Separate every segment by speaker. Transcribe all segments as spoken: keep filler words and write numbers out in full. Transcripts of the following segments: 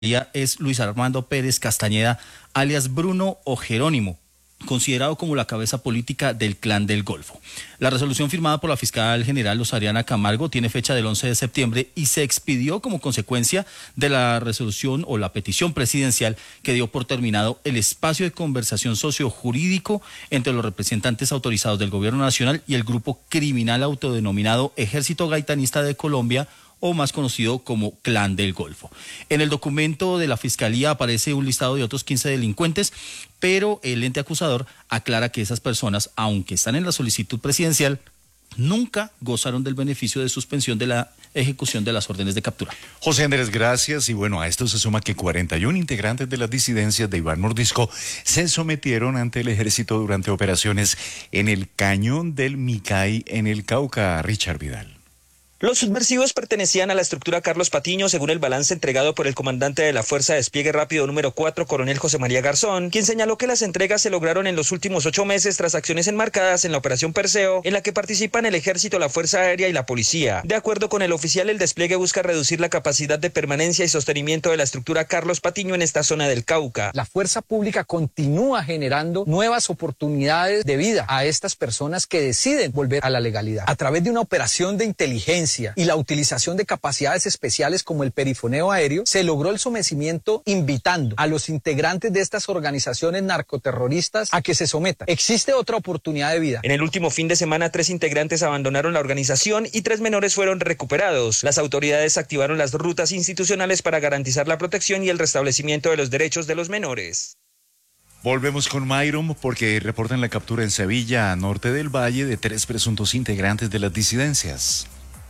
Speaker 1: es Luis Armando Pérez Castañeda, alias Bruno o Jerónimo, considerado como la cabeza política del Clan del Golfo. La resolución firmada por la fiscal general Rosariana Camargo tiene fecha del once de septiembre y se expidió como consecuencia de la resolución o la petición presidencial que dio por terminado el espacio de conversación sociojurídico entre los representantes autorizados del Gobierno Nacional y el grupo criminal autodenominado Ejército Gaitanista de Colombia, o más conocido como Clan del Golfo. En el documento de la Fiscalía aparece un listado de otros quince delincuentes, pero el ente acusador aclara que esas personas, aunque están en la solicitud presidencial, nunca gozaron del beneficio de suspensión de la ejecución de las órdenes de captura.
Speaker 2: José Andrés, gracias. Y bueno, a esto se suma que cuarenta y uno integrantes de las disidencias de Iván Mordisco se sometieron ante el ejército durante operaciones en el Cañón del Micay en el Cauca. Richard Vidal.
Speaker 3: Los subversivos pertenecían a la estructura Carlos Patiño, según el balance entregado por el comandante de la Fuerza de Despliegue Rápido número cuatro, coronel José María Garzón, quien señaló que las entregas se lograron en los últimos ocho meses tras acciones enmarcadas en la Operación Perseo, en la que participan el Ejército, la Fuerza Aérea y la Policía. De acuerdo con el oficial, el despliegue busca reducir la capacidad de permanencia y sostenimiento de la estructura Carlos Patiño en esta zona del Cauca.
Speaker 4: La fuerza pública continúa generando nuevas oportunidades de vida a estas personas que deciden volver a la legalidad a través de una operación de inteligencia y la utilización de capacidades especiales como el perifoneo aéreo. Se logró el sometimiento invitando a los integrantes de estas organizaciones narcoterroristas a que se sometan. Existe otra oportunidad de vida.
Speaker 3: En el último fin de semana, tres integrantes abandonaron la organización y tres menores fueron recuperados. Las autoridades activaron las rutas institucionales para garantizar la protección y el restablecimiento de los derechos de los menores.
Speaker 2: Volvemos con Myron porque reportan la captura en Sevilla, norte del Valle, de tres presuntos integrantes de las disidencias.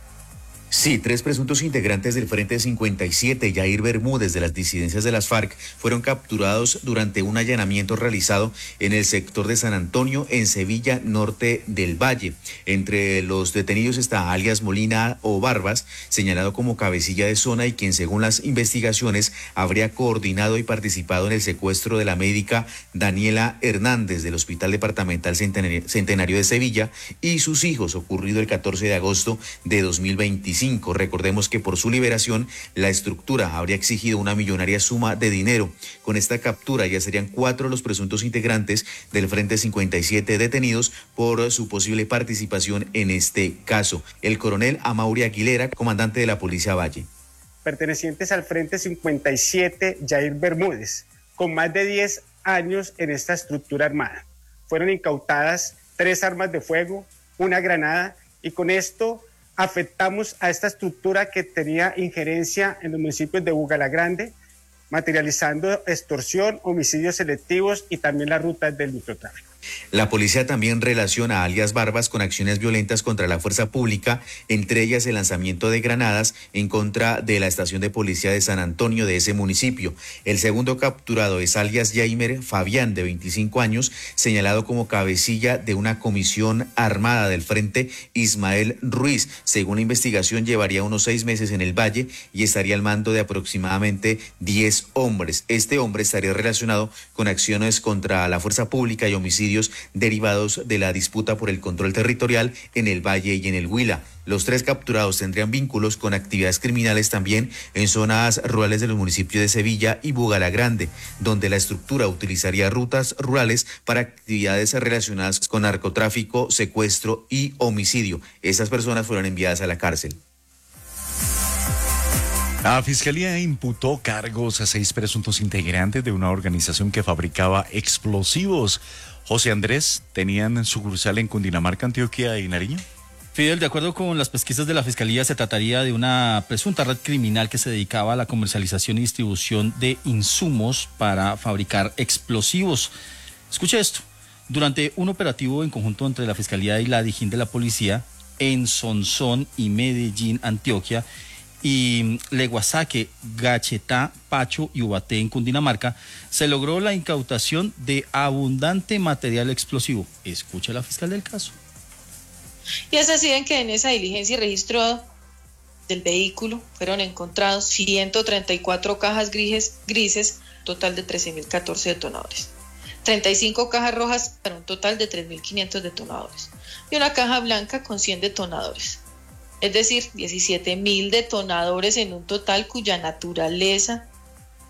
Speaker 5: Sí, tres presuntos integrantes del Frente cincuenta y siete, Yair Bermúdez, de las disidencias de las FARC, fueron capturados durante un allanamiento realizado en el sector de San Antonio, en Sevilla, norte del Valle. Entre los detenidos está alias Molina o Barbas, señalado como cabecilla de zona y quien, según las investigaciones, habría coordinado y participado en el secuestro de la médica Daniela Hernández del Hospital Departamental Centenario de Sevilla y sus hijos, ocurrido el catorce de agosto de dos mil veinticinco. Recordemos que por su liberación la estructura habría exigido una millonaria suma de dinero. Con esta captura ya serían cuatro los presuntos integrantes del Frente cincuenta y siete detenidos por su posible participación en este caso. El coronel Amaury Aguilera, comandante de la Policía Valle.
Speaker 6: Pertenecientes al Frente cincuenta y siete, Yair Bermúdez, con más de diez años en esta estructura armada. Fueron incautadas tres armas de fuego, una granada, y con esto afectamos a esta estructura que tenía injerencia en los municipios de Bugalagrande, materializando extorsión, homicidios selectivos y también las rutas del microtráfico.
Speaker 5: La policía también relaciona a alias Barbas con acciones violentas contra la fuerza pública, entre ellas el lanzamiento de granadas en contra de la estación de policía de San Antonio de ese municipio. El segundo capturado es alias Jaimer Fabián, de veinticinco años, señalado como cabecilla de una comisión armada del Frente Ismael Ruiz. Según la investigación, llevaría unos seis meses en el Valle y estaría al mando de aproximadamente diez hombres. Este hombre estaría relacionado con acciones contra la fuerza pública y homicidios derivados de la disputa por el control territorial en el Valle y en el Huila. Los tres capturados tendrían vínculos con actividades criminales también en zonas rurales de los municipios de Sevilla y Bugalagrande, donde la estructura utilizaría rutas rurales para actividades relacionadas con narcotráfico, secuestro y homicidio. Estas personas fueron enviadas a la cárcel.
Speaker 2: La Fiscalía imputó cargos a seis presuntos integrantes de una organización que fabricaba explosivos. José Andrés, ¿tenían sucursal en Cundinamarca, Antioquia y Nariño?
Speaker 1: Fidel, de acuerdo con las pesquisas de la Fiscalía, se trataría de una presunta red criminal que se dedicaba a la comercialización y distribución de insumos para fabricar explosivos. Escuche esto. Durante un operativo en conjunto entre la Fiscalía y la Dijín de la Policía en Sonsón y Medellín, Antioquia, y Leguasaque, Gachetá, Pacho y Ubaté en Cundinamarca, se logró la incautación de abundante material explosivo. Escucha la fiscal del caso.
Speaker 7: Y es así en que en esa diligencia y registro del vehículo fueron encontrados ciento treinta y cuatro cajas grises, grises total de trece mil catorce detonadores, treinta y cinco cajas rojas para un total de tres mil quinientos detonadores y una caja blanca con cien detonadores. Es decir, diecisiete mil detonadores en un total cuya naturaleza